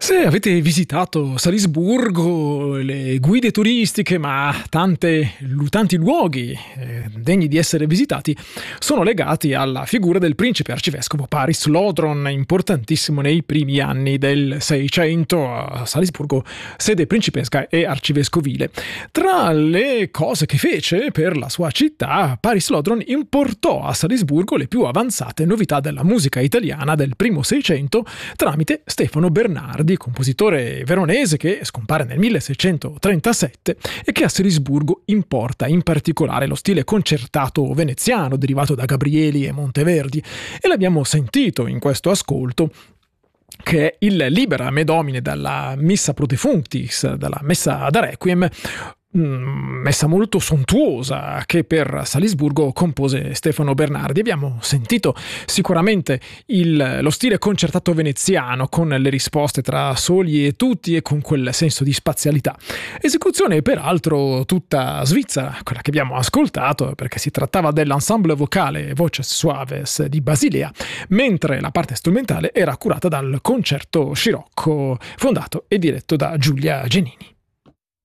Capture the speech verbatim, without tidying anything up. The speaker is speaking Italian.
Se avete visitato Salisburgo, le guide turistiche, ma tante, tanti luoghi eh, degni di essere visitati sono legati alla figura del principe arcivescovo Paris Lodron, importantissimo nei primi anni del Seicento a Salisburgo, sede principesca e arcivescovile. Tra le cose che fece per la sua città, Paris Lodron importò a Salisburgo le più avanzate novità della musica italiana del primo Seicento tramite Stefano Bernardi, compositore veronese che scompare nel milleseicentotrentasette e che a Salisburgo importa in particolare lo stile concertato veneziano derivato da Gabrieli e Monteverdi, e l'abbiamo sentito in questo ascolto, che è il Libera me Domine dalla Missa pro defunctis, dalla Messa da Requiem, messa molto sontuosa che per Salisburgo compose Stefano Bernardi. Abbiamo sentito sicuramente il, lo stile concertato veneziano con le risposte tra soli e tutti e con quel senso di spazialità. Esecuzione peraltro tutta svizzera, quella che abbiamo ascoltato, perché si trattava dell'ensemble vocale Voces Suaves di Basilea, mentre la parte strumentale era curata dal Concerto Scirocco, fondato e diretto da Giulia Genini.